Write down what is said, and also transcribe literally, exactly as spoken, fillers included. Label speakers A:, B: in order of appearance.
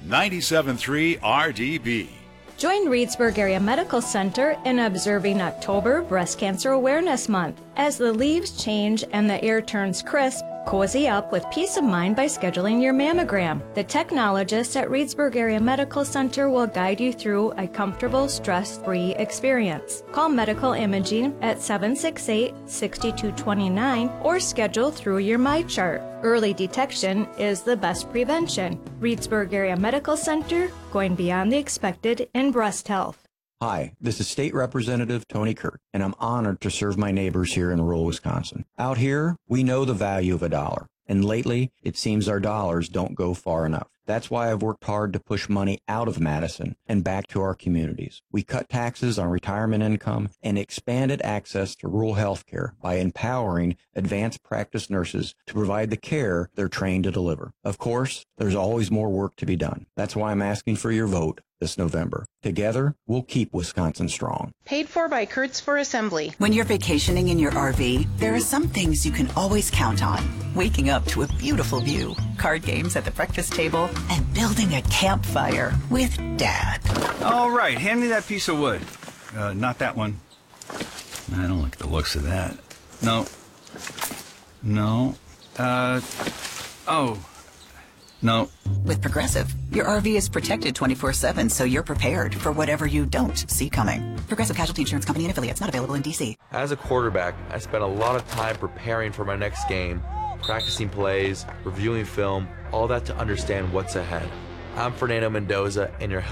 A: ninety-seven point three R D B.
B: Join Reedsburg Area Medical Center in observing October Breast Cancer Awareness Month. As the leaves change and the air turns crisp, cozy up with peace of mind by scheduling your mammogram. The technologists at Reedsburg Area Medical Center will guide you through a comfortable, stress-free experience. Call Medical Imaging at seven six eight, six two two nine or schedule through your MyChart. Early detection is the best prevention. Reedsburg Area Medical Center, going beyond the expected in breast health.
C: Hi, this is State Representative Tony Kirk, and I'm honored to serve my neighbors here in rural Wisconsin. Out here, we know the value of a dollar, and lately, it seems our dollars don't go far enough. That's why I've worked hard to push money out of Madison and back to our communities. We cut taxes on retirement income and expanded access to rural health care by empowering advanced practice nurses to provide the care they're trained to deliver. Of course, there's always more work to be done. That's why I'm asking for your vote this November. Together, we'll keep Wisconsin strong.
D: Paid for by Kurtz for Assembly.
E: When you're vacationing in your R V, there are some things you can always count on. Waking up to a beautiful view, card games at the breakfast table, and building a campfire with Dad.
F: All right, hand me that piece of wood. Uh, not that one. I don't like the looks of that. No. No. Uh, oh. No.
E: With Progressive, your R V is protected twenty-four seven, so you're prepared for whatever you don't see coming. Progressive Casualty Insurance Company and affiliates, not available in D C.
G: As a quarterback, I spent a lot of time preparing for my next game, practicing plays, reviewing film, all that to understand what's ahead. I'm Fernando Mendoza, and your